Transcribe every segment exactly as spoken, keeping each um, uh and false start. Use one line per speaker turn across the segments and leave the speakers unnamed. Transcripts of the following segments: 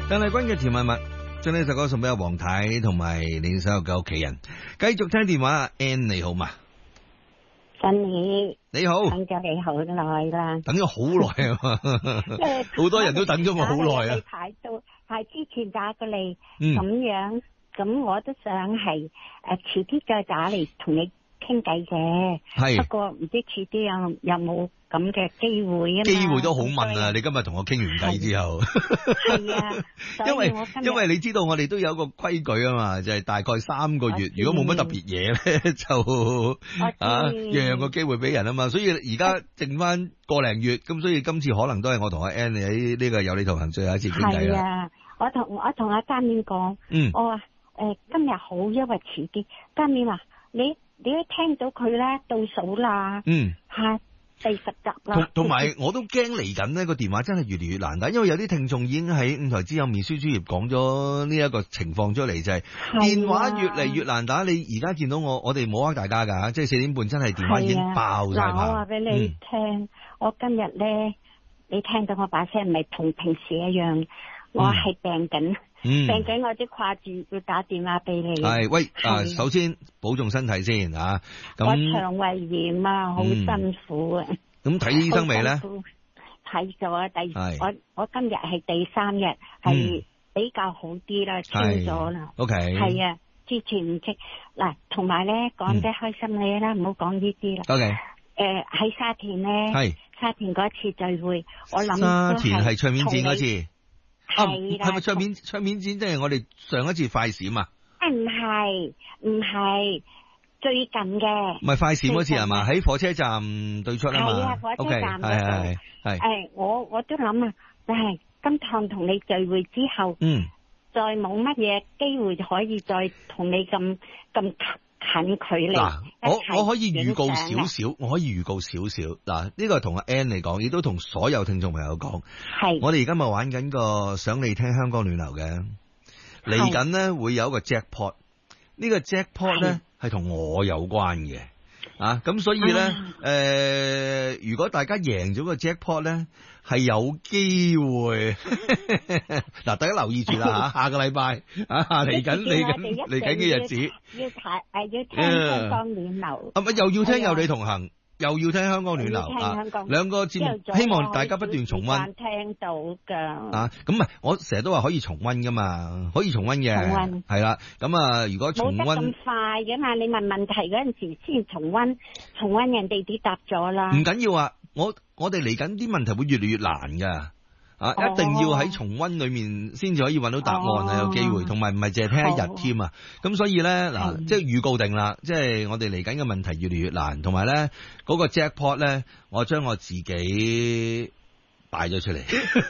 鄧麗君嘅甜蜜蜜，將呢首歌送俾阿黃太同埋你所有嘅屋企人。繼續聽電話 ，Ann 你好嘛？
新年
你好，
等咗你好耐啦，
等咗好耐啊嘛，好多人都等咗我好耐啊。
你排到排之前打過嚟，
嗯，
咁樣，咁我都想係誒遲啲再打嚟同你傾偈嘅，
係，
不過唔知遲啲有有冇咁嘅機會啊？
機會都好問啊！你今日同我傾完偈之後，
係啊，
因為因為你知道我哋都有個規矩啊嘛，就係、是、大概三個月，如果冇乜特別嘢咧，就啊讓個機會俾人啊嘛，所以而家剩翻個零月，咁所以今次可能都係我同阿 Ann 喺呢個有你同行最後一次傾偈啦。
係啊，我同我同阿嘉面講，
嗯，
我話誒、呃、今日好，因為遲啲。嘉面話你你一聽到佢咧倒數啦，
嗯，
吓。第十集啦，
同同埋我都驚嚟緊呢個電話真係越嚟越難打，因為有啲聽眾已經喺五台之友面書專頁講咗呢一個情況出嚟，就係、是、電話越嚟越難打。你而家見到我，我哋冇呃大家噶，即係四點半真係電話已經爆晒。
嗱，我話俾你聽，嗯、我今日咧，你聽到我把聲唔係同平時一樣，我係病緊。嗯，病緊我都掛住要打電話俾你。
係喂，啊，首先保重身體先啊。咁
我腸胃炎啊，好辛苦啊。
咁睇醫生未咧？
睇咗第，我我今日係第三日，係比較好啲啦，清咗啦。
O K。
係啊，之前唔清嗱，同埋咧講啲開心嘅嘢啦，唔好講呢啲啦。
O K。
誒，喺沙田咧，
係
沙田嗰次聚會，我諗
沙田係唱片展嗰次。
係
係咪唱片唱片展？即係我哋上一次快閃啊？
唔係唔係最近嘅，
唔係快閃嗰次係嘛？喺火車站對出啊嘛。
係啊，火車站嗰度。
係係
誒，我我都諗啊，但係今趟同你聚會之後，嗯，再冇乜嘢機會可以再同你咁咁近距離。
嗱，我我可以預告少少，我可以預告少少。嗱，呢個同阿 Ann 嚟講，亦都同所有聽眾朋友講。係。我哋而家咪玩緊個想你聽香港暖流嘅，嚟緊咧會有一個 jackpot。呢個 jackpot 咧係同我有關嘅。啊，咁所以咧，誒、啊呃，如果大家贏咗個 jackpot 咧，係有機會。嗱，大家留意住啦吓，下個禮拜啊，嚟緊嚟緊嚟緊嘅日子，
要睇誒，要聽香港暖流。
啊，咪又要聽有你同行。又要聽香港暖流啊！兩個節目，希望大家不斷重溫。
聽到噶
啊，咁唔係，我成日都話可以重溫噶嘛，可以重溫嘅。重溫係啦，咁啊，如果重溫
冇得咁快嘅嘛，你問問題嗰陣時先重溫，重溫人哋啲答咗啦。
唔緊要啊，我我哋嚟緊啲問題會越嚟越難噶。啊！一定要喺重溫裏面先至可以揾到答案啊！哦、有機會，同埋唔係淨係聽一日添啊！咁所以咧嗱，即係預告定啦，即係我哋嚟緊嘅問題越嚟越難，同埋咧嗰個 jackpot 咧，我將我自己擺咗出嚟，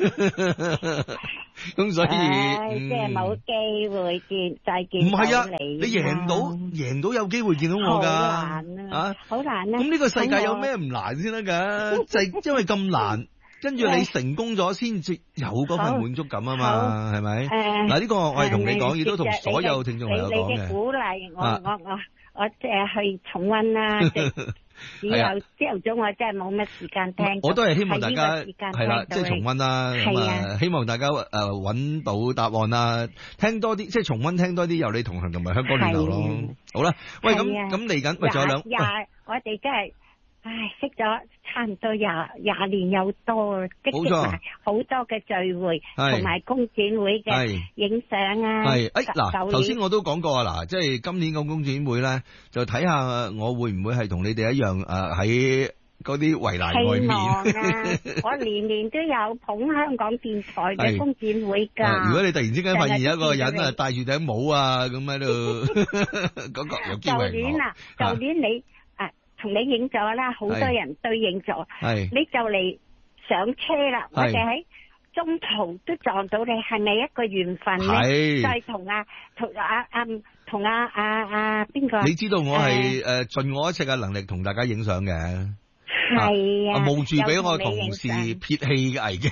咁所以、
哎嗯、即係冇機會見再見到你。唔係啊，
你贏到贏到有機會見到我㗎，
好難啊！好難啊！
咁呢、啊、個世界有咩唔難先得㗎？就係因為咁難。跟住你成功咗先至有嗰份滿足感啊嘛，係咪？嗱，呢、這個我係同你講，亦都同所有聽眾朋友講嘅。
你嘅鼓勵，我、啊、我我我即係去重溫啦。以後朝頭早我真係冇乜時間聽。
我都係希望大家係啦，即係、就是、重溫啦。咁啊，希望大家誒揾、呃、到答案啦，聽多啲，即係重溫聽多啲有你同行同埋香港暖流咯。好啦，喂，咁咁嚟緊，喂，仲有兩，
我哋真係。唉，識咗差唔多廿廿年有多，積積埋好多嘅聚會，同埋工展會嘅影相啊。係，誒嗱，
頭先我都講過啊，嗱，即係今年個工展會咧，就睇下我會唔會係同你哋一樣誒喺嗰啲圍欄外面。希望啊！
我年年都有捧香港電台嘅工展會㗎。
如果你突然之間發現有一個人啊戴住頂帽啊咁喺度，嗰個有機會。
舊年啊，舊年你。同你影咗啦，好多人對影咗，你就嚟上車啦，我哋喺中途都撞到你，係咪一個緣分咧？再同阿同阿阿同阿阿阿邊個？
你知道我係誒盡我一切嘅能力同大家影相嘅，
係啊，
冒住俾我同事撇棄嘅危機。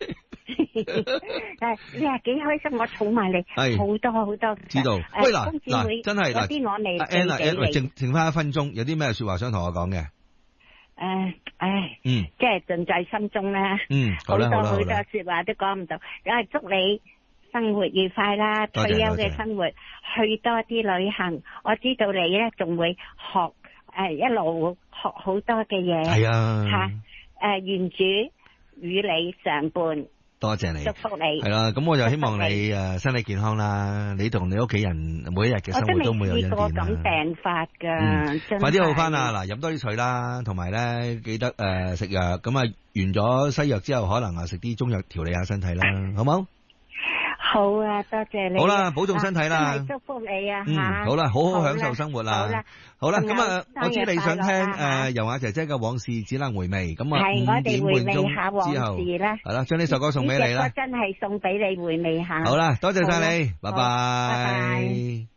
誒，你話幾開心，我儲埋你，好多好多。
知道。喂嗱嗱，真係嗱，
啲我嚟
阿 Ann 啊 Ann，剩剩翻一分鐘，有啲咩說話想同我講嘅？
誒，唉，
嗯，
即係盡在心中啦。
嗯，
好多好多
好啦好啦，
說話都講唔到，因為祝你生活愉快啦，退休嘅生活去多啲旅行。我知道你咧仲會學誒、呃、一路學好多嘅嘢。
係啊，
吓誒、呃，願主與你常伴。
多謝你，
祝福你。
係啦，咁我就希望你誒身體健康啦，你同你屋企人每一日嘅生活都冇有恩典啦。
我真係試過咁病發噶、嗯，
快啲好翻啦！嗱，飲多啲水啦，同埋咧記得誒食藥。咁啊完咗西藥之後，可能啊食啲中藥調理下身體啦，好冇？
好啊，多謝你。
好啦，保重身體啦。
祝福你啊！
嗯，好啦，好好享受生活啦。好啦，好啦，咁啊，我知你想聽誒尤雅姐姐嘅往事只能回味。咁啊，五點半鐘之後，係啦，將呢首歌送俾你啦。
呢首歌真係送俾你回味下。
好啦，多謝晒你，拜拜。